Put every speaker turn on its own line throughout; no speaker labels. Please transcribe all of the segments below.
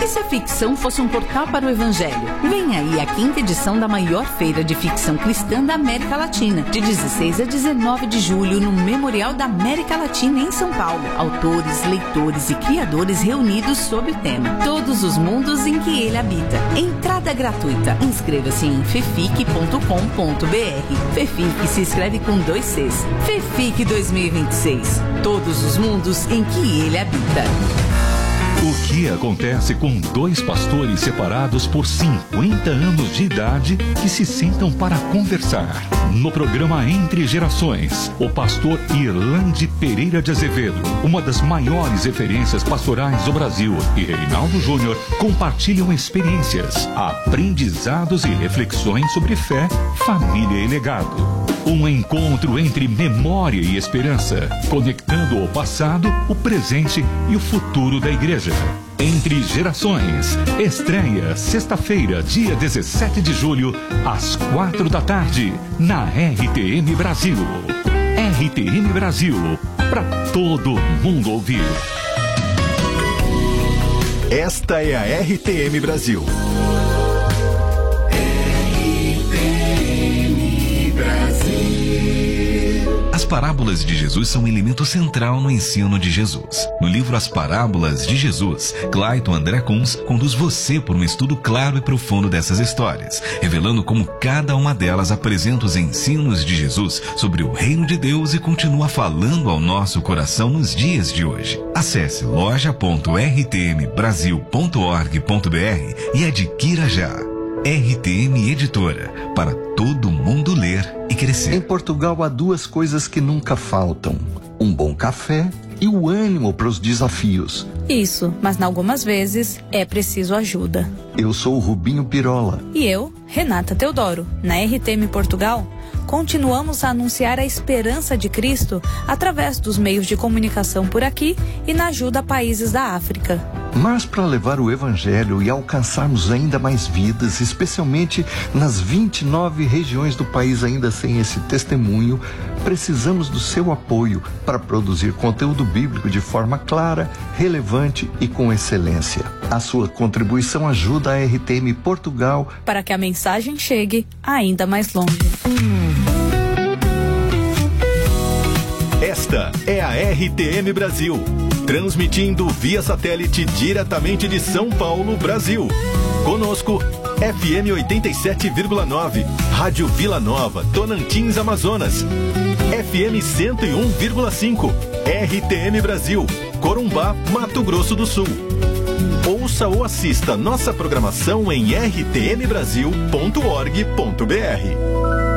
se a ficção fosse um portal para o Evangelho? Vem aí a 5ª edição da maior feira de ficção cristã da América Latina, de 16 a 19 de julho, no Memorial da América Latina, em São Paulo. Autores, leitores e criadores reunidos sob o tema Todos os Mundos em que Ele Habita. Entrada gratuita. Inscreva-se em fefic.com.br. Fefic se escreve com 2 Cs. Fefic 2026. Todos os mundos em que Ele habita.
O que acontece com 2 pastores separados por 50 anos de idade que se sentam para conversar? No programa Entre Gerações, o pastor Irlande Pereira de Azevedo, uma das maiores referências pastorais do Brasil, e Reinaldo Júnior compartilham experiências, aprendizados e reflexões sobre fé, família e legado. Um encontro entre memória e esperança, conectando o passado, o presente e o futuro da igreja. Entre Gerações. Estreia sexta-feira, dia 17 de julho, às 4 da tarde, na RTM Brasil. RTM Brasil, para todo mundo ouvir.
Esta é a RTM Brasil.
As parábolas de Jesus são um elemento central no ensino de Jesus. No livro As Parábolas de Jesus, Clayton André Kunz conduz você por um estudo claro e profundo dessas histórias, revelando como cada uma delas apresenta os ensinos de Jesus sobre o reino de Deus e continua falando ao nosso coração nos dias de hoje. Acesse loja.rtmbrasil.org.br e adquira já. RTM Editora, para todo mundo ler e crescer.
Em Portugal há 2 coisas que nunca faltam: um bom café e o ânimo para os desafios.
Isso, mas algumas vezes é preciso ajuda.
Eu sou o Rubinho Pirola.
E eu, Renata Teodoro. Na RTM Portugal, continuamos a anunciar a esperança de Cristo através dos meios de comunicação por aqui e na ajuda a países da África.
Mas para levar o Evangelho e alcançarmos ainda mais vidas, especialmente nas 29 regiões do país ainda sem esse testemunho, precisamos do seu apoio para produzir conteúdo bíblico de forma clara, relevante e com excelência. A sua contribuição ajuda a RTM Portugal
para que a mensagem chegue ainda mais longe.
Esta é a RTM Brasil, transmitindo via satélite diretamente de São Paulo, Brasil. Conosco, FM 87,9, Rádio Vila Nova, Tonantins, Amazonas. FM 101,5, RTM Brasil, Corumbá, Mato Grosso do Sul. Ouça ou assista nossa programação em rtmbrasil.org.br.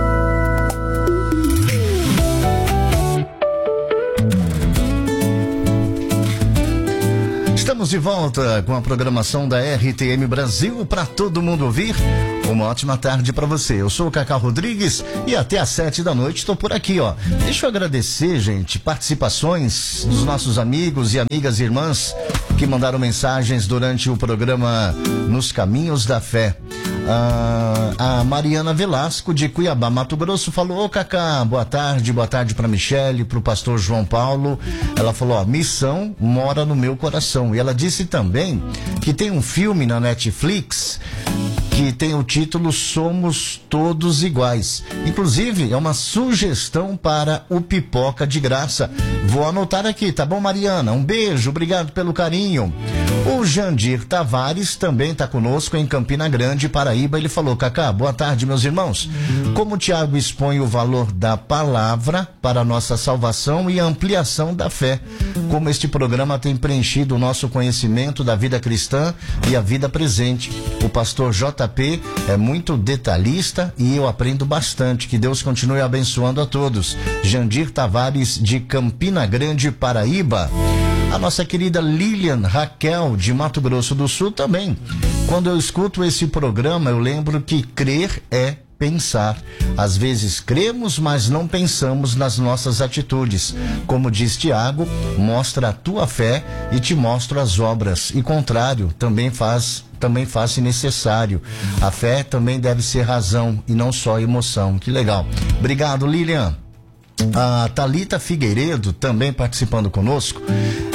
Estamos de volta com a programação da RTM Brasil para todo mundo ouvir. Uma ótima tarde para você. Eu sou o Cacá Rodrigues e até às 7 da noite estou por aqui, ó. Deixa eu agradecer, gente, participações dos nossos amigos e amigas e irmãs que mandaram mensagens durante o programa Nos Caminhos da Fé. A Mariana Velasco, de Cuiabá, Mato Grosso, falou: ô Cacá, boa tarde para Michele, pro pastor João Paulo. Ela falou: ó, missão mora no meu coração. E ela disse também que tem um filme na Netflix que tem o título Somos Todos Iguais. Inclusive, é uma sugestão para o Pipoca de Graça. Vou anotar aqui, tá bom, Mariana? Um beijo, obrigado pelo carinho. O Jandir Tavares também está conosco em Campina Grande, Paraíba. Ele falou: Cacá, boa tarde, meus irmãos. Como o Tiago expõe o valor da palavra para a nossa salvação e ampliação da fé, como este programa tem preenchido o nosso conhecimento da vida cristã e a vida presente. O pastor JP é muito detalhista e eu aprendo bastante. Que Deus continue abençoando a todos. Jandir Tavares, de Campina Grande, Paraíba. A nossa querida Lilian Raquel, de Mato Grosso do Sul, também. Quando eu escuto esse programa, eu lembro que crer é pensar. Às vezes cremos, mas não pensamos nas nossas atitudes. Como diz Tiago, mostra a tua fé e te mostro as obras. E contrário, também faz-se necessário. A fé também deve ser razão e não só emoção. Que legal. Obrigado, Lilian. A Thalita Figueiredo, também participando conosco,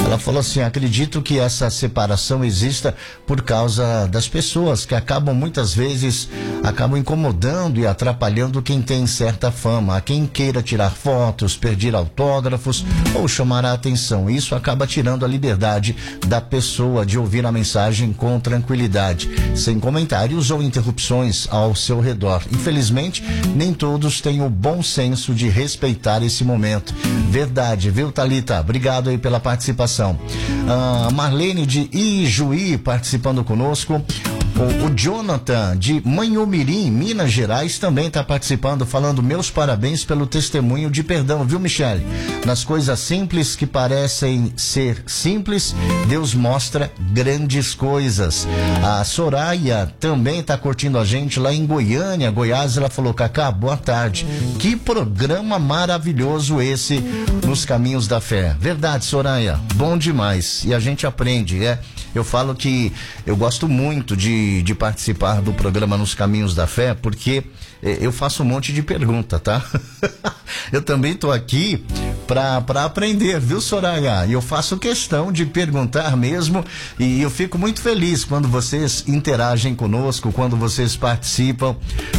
Ela falou assim: acredito que essa separação exista por causa das pessoas que acabam muitas vezes incomodando e atrapalhando quem tem certa fama, a quem queira tirar fotos, pedir autógrafos ou chamar a atenção. Isso acaba tirando a liberdade da pessoa de ouvir a mensagem com tranquilidade, sem comentários ou interrupções ao seu redor. Infelizmente, nem todos têm o bom senso de respeitar esse momento. Verdade, viu, Thalita? Obrigado aí pela participação. Marlene de Ijuí participando conosco. O Jonathan de Manhumirim, Minas Gerais, também está participando, falando: meus parabéns pelo testemunho de perdão, viu, Michele? Nas coisas simples que parecem ser simples, Deus mostra grandes coisas. A Soraya também está curtindo a gente lá em Goiânia, Goiás. Ela falou: Cacá, boa tarde. Que programa maravilhoso esse, Nos Caminhos da Fé. Verdade, Soraya, bom demais. E a gente aprende, Eu falo que eu gosto muito de participar do programa Nos Caminhos da Fé, porque eu faço um monte de pergunta, tá? Eu também tô aqui para aprender, viu, Soraya? E eu faço questão de perguntar mesmo, e eu fico muito feliz quando vocês interagem conosco, quando vocês participam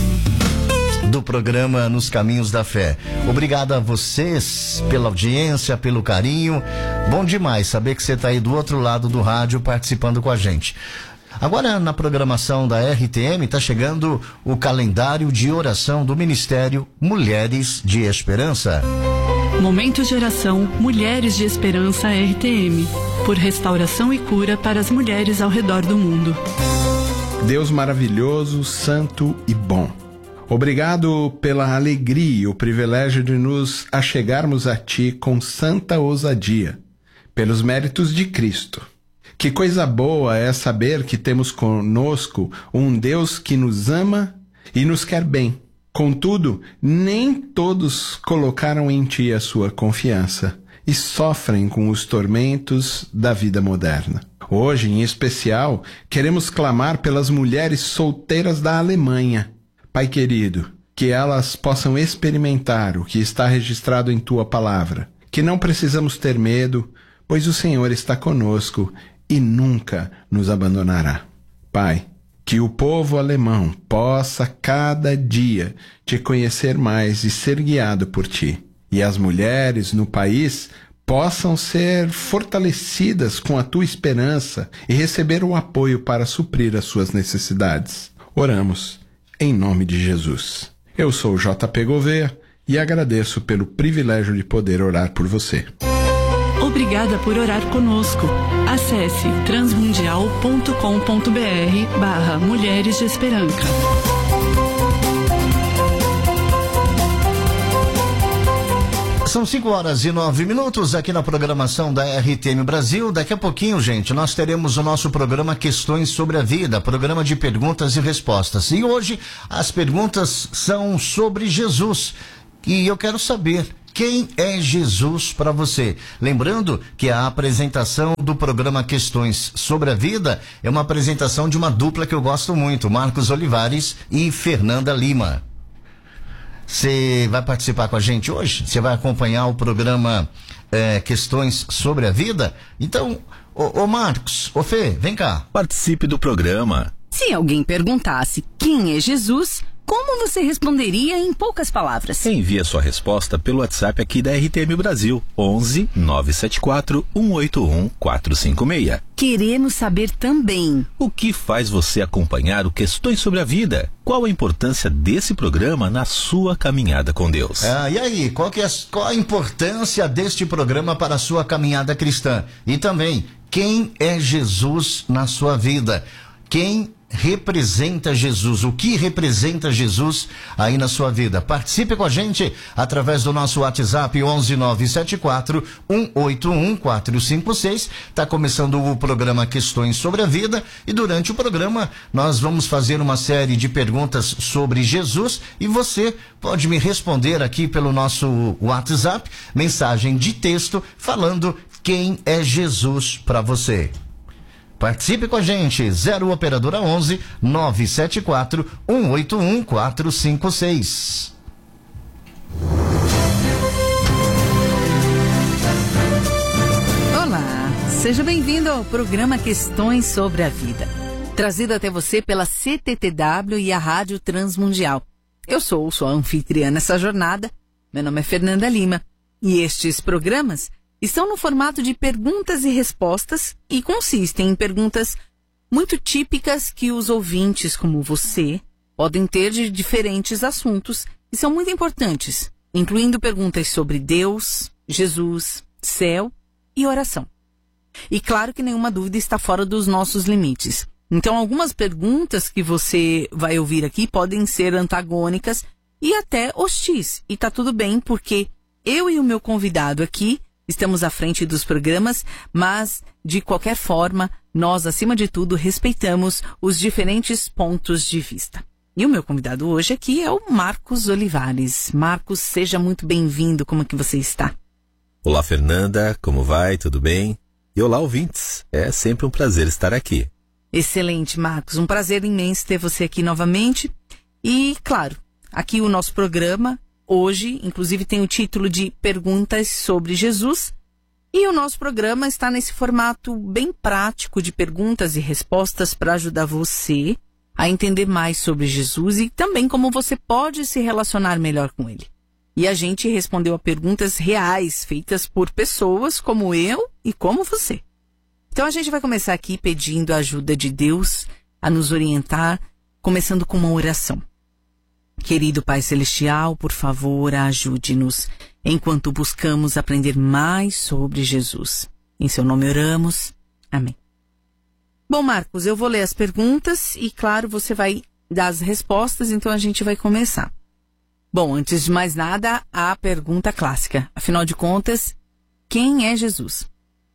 do programa Nos Caminhos da Fé. Obrigado a vocês pela audiência, pelo carinho. Bom demais saber que você está aí do outro lado do rádio participando com a gente. Agora, na programação da RTM, está chegando o calendário de oração do Ministério Mulheres de Esperança.
Momento de oração Mulheres de Esperança RTM, por restauração e cura para as mulheres ao redor do mundo.
Deus maravilhoso, santo e bom, obrigado pela alegria e o privilégio de nos achegarmos a Ti com santa ousadia, pelos méritos de Cristo. Que coisa boa é saber que temos conosco um Deus que nos ama e nos quer bem. Contudo, nem todos colocaram em Ti a sua confiança e sofrem com os tormentos da vida moderna. Hoje, em especial, queremos clamar pelas mulheres solteiras da Alemanha. Pai querido, que elas possam experimentar o que está registrado em Tua palavra, que não precisamos ter medo, pois o Senhor está conosco e nunca nos abandonará. Pai, que o povo alemão possa cada dia Te conhecer mais e ser guiado por Ti, e as mulheres no país possam ser fortalecidas com a Tua esperança e receber o apoio para suprir as suas necessidades. Oramos em nome de Jesus. Eu sou o JP Gouveia e agradeço pelo privilégio de poder orar por você.
Obrigada por orar conosco. Acesse transmundial.com.br/Mulheres de Esperança.
São 5h09 aqui na programação da RTM Brasil. Daqui a pouquinho, gente, nós teremos o nosso programa Questões sobre a Vida, programa de perguntas e respostas. E hoje as perguntas são sobre Jesus. E eu quero saber: quem é Jesus para você? Lembrando que a apresentação do programa Questões sobre a Vida é uma apresentação de uma dupla que eu gosto muito, Marcos Olivares e Fernanda Lima. Você vai participar com a gente hoje? Você vai acompanhar o programa Questões sobre a Vida? Então, ô Marcos, ô Fê, vem cá.
Participe do programa.
Se alguém perguntasse quem é Jesus, como você responderia em poucas palavras?
Envie a sua resposta pelo WhatsApp aqui da RTM Brasil, 11 974 181 456.
Queremos saber também:
o que faz você acompanhar o Questões sobre a Vida? Qual a importância desse programa na sua caminhada com Deus?
E aí, qual a importância deste programa para a sua caminhada cristã? E também, quem é Jesus na sua vida? Quem representa Jesus? O que representa Jesus aí na sua vida? Participe com a gente através do nosso WhatsApp 11974 181 456. Está começando o programa Questões sobre a Vida e durante o programa nós vamos fazer uma série de perguntas sobre Jesus e você pode me responder aqui pelo nosso WhatsApp, mensagem de texto falando quem é Jesus para você. Participe com a gente, 0 operadora 11 974 181 456.
Olá, Seja bem-vindo ao programa Questões sobre a Vida, trazido até você pela CTTW e a Rádio Transmundial. Eu sou sua anfitriã nessa jornada, meu nome é Fernanda Lima, e estes programas estão no formato de perguntas e respostas e consistem em perguntas muito típicas que os ouvintes, como você, podem ter de diferentes assuntos e são muito importantes, incluindo perguntas sobre Deus, Jesus, céu e oração. E claro que nenhuma dúvida está fora dos nossos limites. Então, algumas perguntas que você vai ouvir aqui podem ser antagônicas e até hostis. E tá tudo bem, porque eu e o meu convidado aqui estamos à frente dos programas, mas, de qualquer forma, nós, acima de tudo, respeitamos os diferentes pontos de vista. E o meu convidado hoje aqui é o Marcos Olivares. Marcos, seja muito bem-vindo. Como é que você está?
Olá, Fernanda. Como vai? Tudo bem? E olá, ouvintes. É sempre um prazer estar aqui.
Excelente, Marcos. Um prazer imenso ter você aqui novamente. E, claro, aqui o nosso programa, hoje, inclusive, tem o título de Perguntas sobre Jesus. E o nosso programa está nesse formato bem prático de perguntas e respostas para ajudar você a entender mais sobre Jesus e também como você pode se relacionar melhor com ele. E a gente respondeu a perguntas reais, feitas por pessoas como eu e como você. Então a gente vai começar aqui pedindo a ajuda de Deus a nos orientar, começando com uma oração. Querido Pai Celestial, por favor, ajude-nos enquanto buscamos aprender mais sobre Jesus. Em seu nome oramos. Amém. Bom, Marcos, eu vou ler as perguntas e, claro, você vai dar as respostas, então a gente vai começar. Bom, antes de mais nada, a pergunta clássica. Afinal de contas, quem é Jesus?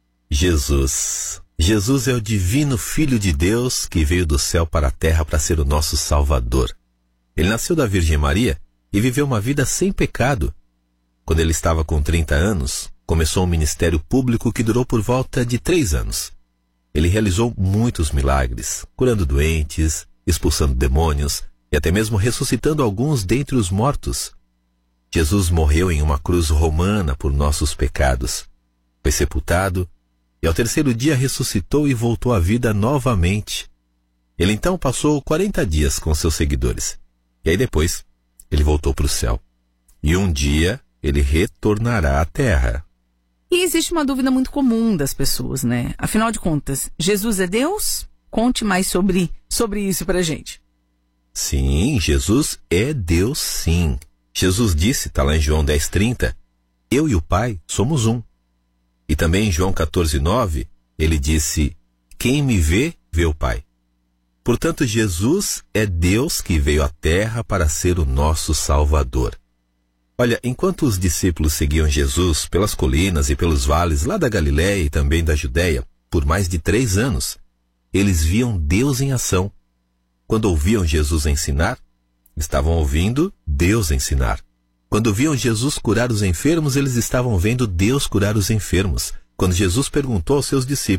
Jesus. Jesus é o divino Filho de Deus que veio do céu para a terra para ser o nosso Salvador. Ele nasceu da Virgem Maria e viveu uma vida sem pecado. Quando ele estava com 30 anos, começou um ministério público que durou por volta de 3 anos. Ele realizou muitos milagres, curando doentes, expulsando demônios e até mesmo ressuscitando alguns dentre os mortos. Jesus morreu em uma cruz romana por nossos pecados. Foi sepultado e ao 3º dia ressuscitou e voltou à vida novamente. Ele então passou 40 dias com seus seguidores. E aí depois, ele voltou para o céu. E um dia, ele retornará à terra.
E existe uma dúvida muito comum das pessoas, né? Afinal de contas, Jesus é Deus? Conte mais sobre isso pra gente.
Sim, Jesus é Deus, sim. Jesus disse, está lá em João 10:30, eu e o Pai somos um. E também em João 14:9, ele disse, quem me vê, vê o Pai. Portanto, Jesus é Deus que veio à terra para ser o nosso Salvador. Olha, enquanto os discípulos seguiam Jesus pelas colinas e pelos vales lá da Galiléia e também da Judéia, por mais de 3 anos, eles viam Deus em ação. Quando ouviam Jesus ensinar, estavam ouvindo Deus ensinar. Quando viam Jesus curar os enfermos, eles estavam vendo Deus curar os enfermos. Quando Jesus perguntou aos seus discípulos,